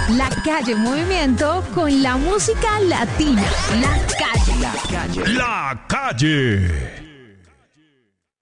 La calle en movimiento con la música latina. La calle. La calle.